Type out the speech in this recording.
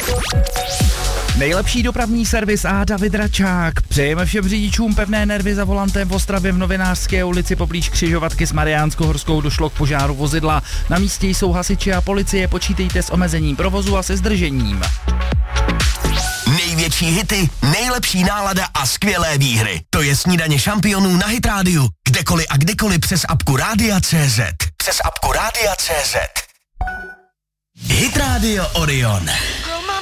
Nejlepší dopravní servis a David Račák. Přejeme všem řidičům pevné nervy za volantem. V Ostravě v Novinářské ulici poblíž křižovatky s Mariánskohorskou došlo k požáru vozidla. Na místě jsou hasiči a policie, počítejte s omezením provozu a se zdržením. Největší hity, nejlepší nálada a skvělé výhry. To je Snídaně šampionů na Hit Radio. Kdekoliv a kdykoliv přes apku Rádia.cz. Přes apku Rádia.cz. Hit Radio Orion.